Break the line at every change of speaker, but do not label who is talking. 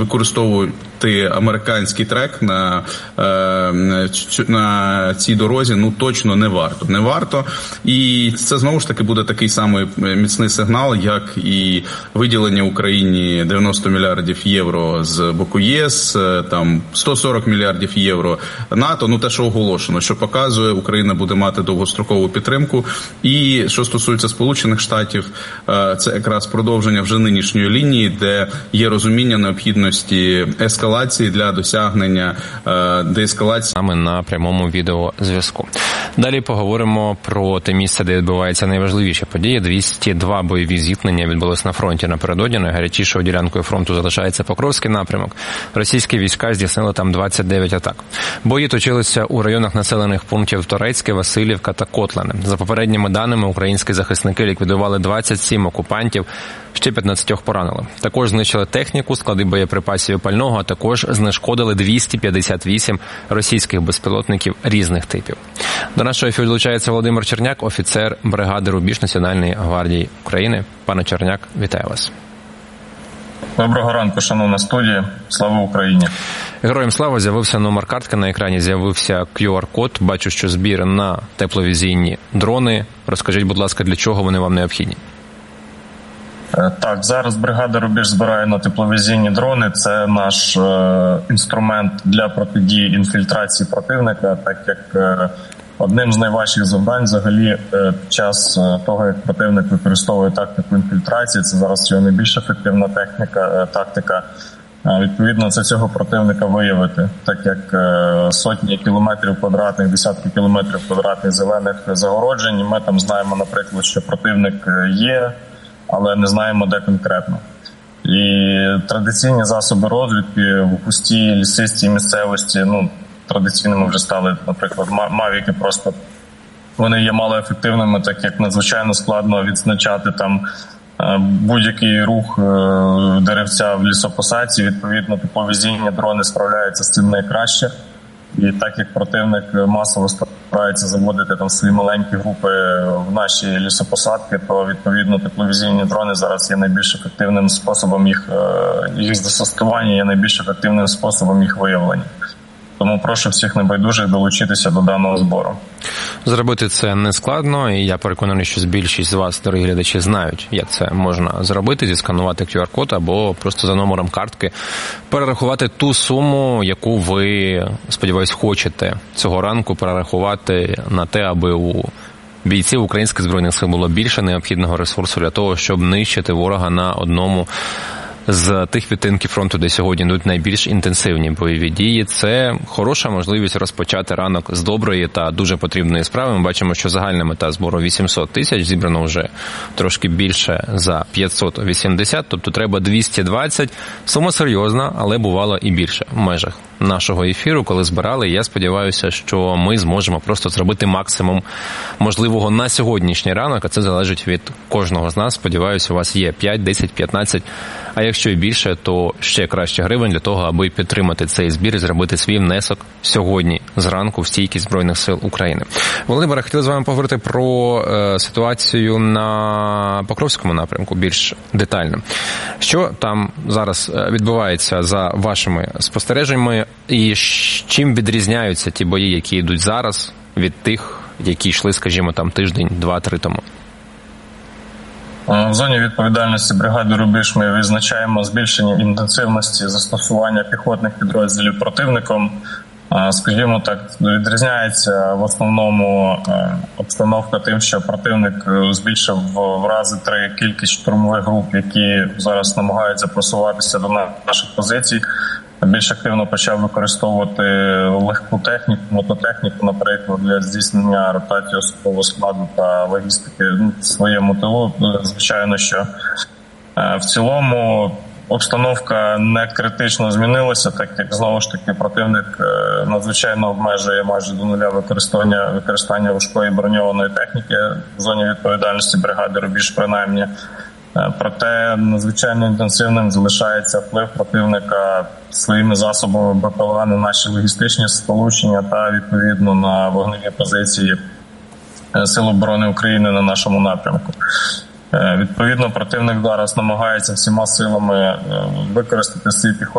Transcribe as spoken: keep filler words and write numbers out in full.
використовувати американський трек на, на цій дорозі, ну, точно не варто. Не варто. І це, знову ж таки, буде такий самий міцний сигнал, як і виділення Україні дев'яносто мільярдів євро з боку ЄС, там сто сорок мільярдів євро НАТО, ну те, що оголошено, що показує, Україна буде мати довгострокову підтримку. І що стосується Сполучених Штатів, це якраз продовження вже нинішньої лінії, де є розуміння необхідності ескалації для досягнення деескалації.
Саме на прямому відеозв'язку. Далі поговоримо про те місце, де відбуваються найважливіші події. двісті два бойові зіткнення відбулось на фронті напередодні. Найгарячішою ділянкою фронту залишається Покровський напрямок. Російські війська здійснили там двадцять дев'ять атак. Бої точилися у районах населених пунктів Торецьке, Василівка та Котлане. За попередніми даними, українські захисники ліквідували двадцять сім окупантів, ще п'ятнадцять поранили. Також знищили техніку, склади боєприпасів і пального, а також знешкодили двісті п'ятдесят вісім російських безпілотників різних типів. До нашого ефіру долучається Володимир Черняк, офіцер бригади «Рубіж» Національної гвардії України. Пане Черняк, вітаю вас.
Доброго ранку, шановна студія. Слава Україні.
Героям слава. З'явився номер картки на екрані, з'явився кью ар-код. Бачу, що збір на тепловізійні дрони. Розкажіть, будь ласка, для чого вони вам необхідні?
Так, зараз бригада «Рубіж» збирає на тепловізійні дрони. Це наш е, інструмент для протидії інфільтрації противника, так як е, одним з найважчих завдань взагалі е, під час того, як противник використовує тактику інфільтрації, це зараз його найбільш ефективна техніка, е, тактика. Е, відповідно, це цього противника виявити, так як е, сотні кілометрів квадратних, десятки кілометрів квадратних зелених загороджень. Ми там знаємо, наприклад, що противник є, але не знаємо, де конкретно. І традиційні засоби розвідки в густій лісистій місцевості, ну, традиційними вже стали, наприклад, мавіки просто, вони є малоефективними, так як надзвичайно складно відзначати там будь-який рух деревця в лісопосадці. Відповідно, тепловізійні дрони справляються з цим найкраще. І так як противник масово старається заводити там свої маленькі групи в наші лісопосадки, то відповідно тепловізійні дрони зараз є найбільш ефективним способом їх, їх застосування, є найбільш ефективним способом їх виявлення. Тому прошу всіх небайдужих долучитися до даного збору.
Зробити це не складно, і я переконаний, що більшість з вас, дорогі глядачі, знають, як це можна зробити, зісканувати кью ар-код або просто за номером картки перерахувати ту суму, яку ви, сподіваюсь, хочете цього ранку перерахувати на те, аби у бійців українських збройних сил було більше необхідного ресурсу для того, щоб нищити ворога на одному з тих відтинків фронту, де сьогодні йдуть найбільш інтенсивні бойові дії. Це хороша можливість розпочати ранок з доброї та дуже потрібної справи. Ми бачимо, що загальна мета збору вісімсот тисяч, зібрано вже трошки більше за п'ятсот вісімдесят, тобто треба двісті двадцять. Сума серйозна, але бувало і більше в межах нашого ефіру, коли збирали. Я сподіваюся, що ми зможемо просто зробити максимум можливого на сьогоднішній ранок, а це залежить від кожного з нас. Сподіваюся, у вас є п'ять, десять, п'ятнадцять, а якщо і більше, то ще краще гривень для того, аби підтримати цей збір і зробити свій внесок сьогодні зранку в стійкість Збройних сил України. Володимире, хотіли з вами поговорити про е, ситуацію на Покровському напрямку більш детально. Що там зараз відбувається за вашими спостереженнями і чим відрізняються ті бої, які йдуть зараз, від тих, які йшли, скажімо, там тиждень, два-три тому?
В зоні відповідальності бригади «Рубіж» ми визначаємо збільшення інтенсивності застосування піхотних підрозділів противником. Скажімо так, відрізняється в основному обстановка тим, що противник збільшив в рази три кількість штурмових груп, які зараз намагаються просуватися до наших позицій. Більш активно почав використовувати легку техніку, мототехніку, наприклад, для здійснення ротації особового складу та логістики в своєму тилу. Звичайно, що в цілому обстановка не критично змінилася, так як, знову ж таки, противник надзвичайно обмежує майже до нуля використання, використання важкої броньованої техніки в зоні відповідальності бригади «Рубіж», принаймні. Проте надзвичайно інтенсивним залишається вплив противника своїми засобами Б П Л А на наші логістичні сполучення та, відповідно, на вогневі позиції Сил оборони України на нашому напрямку. Відповідно, противник зараз намагається всіма силами використати свій піхотний